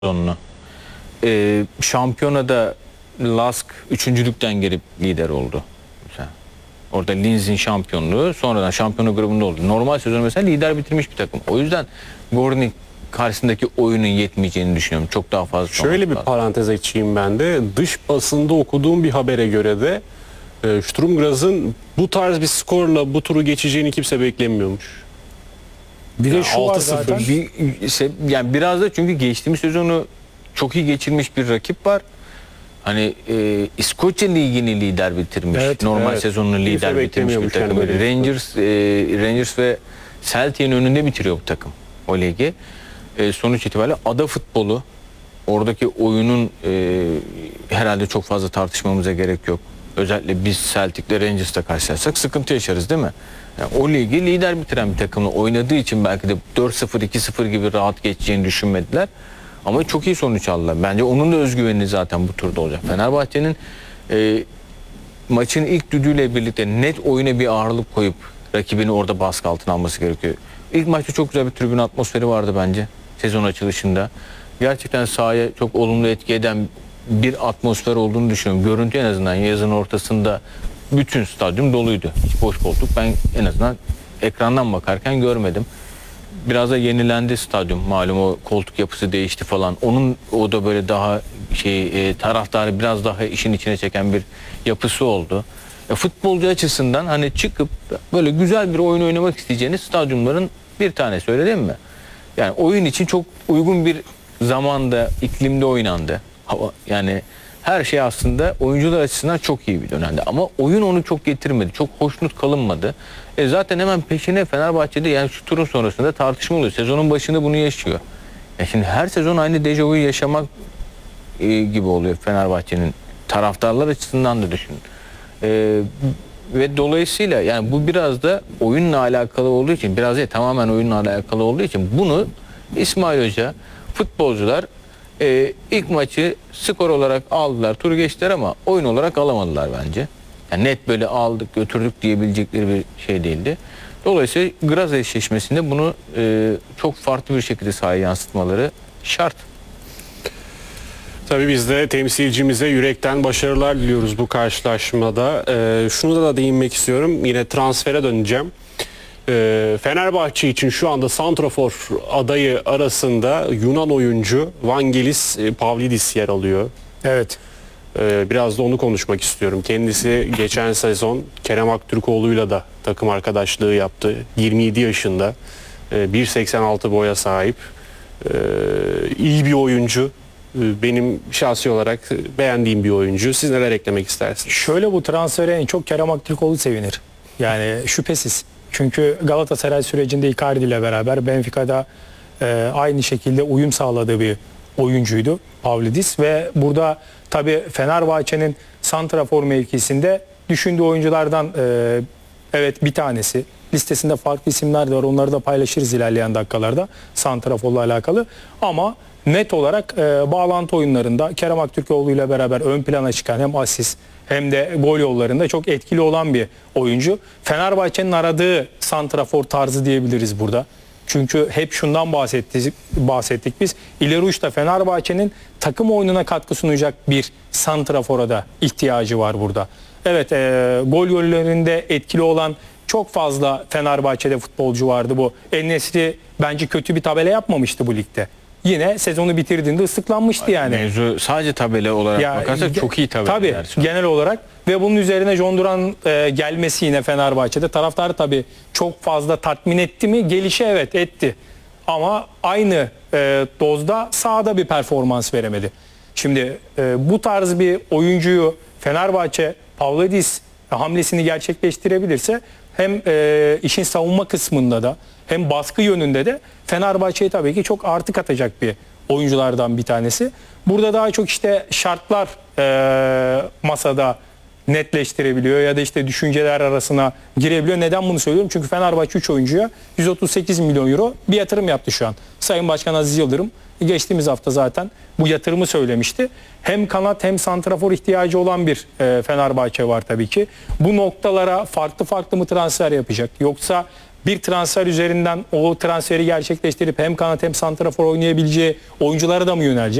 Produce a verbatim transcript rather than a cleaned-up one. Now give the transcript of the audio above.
sonunu. Ee, şampiyonada Lask üçüncülükten gelip lider oldu. Mesela orada Linz'in şampiyonluğu sonradan şampiyonu grubunda oldu. Normal sezonu mesela lider bitirmiş bir takım. O yüzden Gornik karşısındaki oyunun yetmeyeceğini düşünüyorum. Çok daha fazla. Şöyle bir parantez açayım ben de. Dış basında okuduğum bir habere göre de e, Sturm Graz'ın bu tarz bir skorla bu turu geçeceğini kimse beklemiyormuş. Bir de Yani şu var altı sıfır. zaten. Bir, işte, yani biraz da çünkü geçtiğimiz sezonu çok iyi geçirmiş bir rakip var. Hani e, İskoçya Ligi'ni lider bitirmiş. Evet, Normal evet. sezonunu Kimse lider bitirmiş bir beklemiyormuş takım. yani böyle bir Rangers e, Rangers ve Celtic'in önünde bitiriyor bu takım o ligi. E, sonuç itibariyle ada futbolu, oradaki oyunun e, herhalde çok fazla tartışmamıza gerek yok. Özellikle biz Celtic'le Rangers'la karşılaşsak sıkıntı yaşarız değil mi? Yani o ligi lider bitiren bir takımla oynadığı için belki de dört sıfır iki sıfır gibi rahat geçeceğini düşünmediler. Ama çok iyi sonuç aldılar. Bence onun da özgüveni zaten bu turda olacak. Fenerbahçe'nin e, maçın ilk düdüğüyle birlikte net oyuna bir ağırlık koyup rakibini orada baskı altına alması gerekiyor. İlk maçta çok güzel bir tribün atmosferi vardı bence sezon açılışında. Gerçekten sahaya çok olumlu etki eden bir atmosfer olduğunu düşünüyorum. Görüntü en azından yazın ortasında bütün stadyum doluydu. Hiç boş koltuk ben en azından ekrandan bakarken görmedim. Biraz da yenilendi stadyum, malum o koltuk yapısı değişti falan. Onun o da böyle daha şey e, taraftarı biraz daha işin içine çeken bir yapısı oldu. E, futbolcu açısından hani çıkıp böyle güzel bir oyun oynamak isteyeceğiniz stadyumların bir tanesi, öyle değil mi? Yani oyun için çok uygun bir zamanda, iklimde oynandı. Hava, yani her şey aslında oyuncular açısından çok iyi bir dönemdi. Ama oyun onu çok getirmedi. Çok hoşnut kalınmadı. E zaten hemen peşine Fenerbahçe'de yani şu turun sonrasında tartışma oluyor. Sezonun başında bunu yaşıyor. Ya şimdi her sezon aynı dejavuyu yaşamak e, gibi oluyor Fenerbahçe'nin. Taraftarlar açısından da düşün. E, ve dolayısıyla yani bu biraz da oyunla alakalı olduğu için, biraz değil tamamen oyunla alakalı olduğu için bunu İsmail Hoca, futbolcular Ee, ilk maçı skor olarak aldılar, turu geçtiler ama oyun olarak alamadılar bence. Yani net böyle aldık, götürdük diyebilecekleri bir şey değildi. Dolayısıyla Graz eşleşmesinde bunu e, çok farklı bir şekilde sahaya yansıtmaları şart. Tabii biz de temsilcimize yürekten başarılar diliyoruz bu karşılaşmada. Ee, şunu da, da değinmek istiyorum. Yine transfere döneceğim. Ee, Fenerbahçe için şu anda santrafor adayı arasında Yunan oyuncu Vangelis Pavlidis yer alıyor. Evet. Ee, biraz da onu konuşmak istiyorum. Kendisi geçen sezon Kerem Aktürkoğlu'yla da takım arkadaşlığı yaptı. yirmi yedi yaşında. Ee, bir seksen altı boya sahip. Ee, iyi bir oyuncu. Ee, benim şahsi olarak beğendiğim bir oyuncu. Siz neler eklemek istersiniz? Şöyle, bu transfere en çok Kerem Aktürkoğlu sevinir. Yani şüphesiz. Çünkü Galatasaray sürecinde Icardi ile beraber Benfica'da e, aynı şekilde uyum sağladığı bir oyuncuydu Pavlidis ve burada tabii Fenerbahçe'nin santrafor mevkisinde düşündüğü oyunculardan e, evet bir tanesi. Listesinde farklı isimler de var. Onları da paylaşırız ilerleyen dakikalarda santraforla alakalı. Ama net olarak e, bağlantı oyunlarında Kerem Aktürkoğlu ile beraber ön plana çıkan hem asist hem de gol yollarında çok etkili olan bir oyuncu. Fenerbahçe'nin aradığı santrafor tarzı diyebiliriz burada. Çünkü hep şundan bahsettik, bahsettik biz. İleri uçta Fenerbahçe'nin takım oyununa katkı sunacak bir santrafora da ihtiyacı var burada. Evet, e, gol yollarında etkili olan çok fazla Fenerbahçe'de futbolcu vardı bu. En-Nesyri bence kötü bir tabela yapmamıştı bu ligde. Yine sezonu bitirdiğinde ıslıklanmıştı yani. Mevzu sadece tabela olarak Ya, bakarsak çok iyi tabela. Tabii genel olarak ve bunun üzerine John Duran e, gelmesi yine Fenerbahçe'de taraftarı tabii çok fazla tatmin etti mi? Gelişi evet etti. Ama aynı e, dozda sahada bir performans veremedi. Şimdi e, bu tarz bir oyuncuyu Fenerbahçe Pavlidis hamlesini gerçekleştirebilirse hem e, işin savunma kısmında da hem baskı yönünde de Fenerbahçe'ye tabii ki çok artı katacak bir oyunculardan bir tanesi. Burada daha çok işte şartlar e, masada netleştirebiliyor ya da işte düşünceler arasına girebiliyor. Neden bunu söylüyorum? Çünkü Fenerbahçe üç oyuncuya yüz otuz sekiz milyon euro bir yatırım yaptı şu an. Sayın Başkan Aziz Yıldırım geçtiğimiz hafta zaten bu yatırımı söylemişti. Hem kanat hem santrafor ihtiyacı olan bir e, Fenerbahçe var tabii ki. Bu noktalara farklı farklı mı transfer yapacak? Yoksa bir transfer üzerinden o transferi gerçekleştirip hem kanat hem santrafor oynayabileceği oyunculara da mı yönelecek?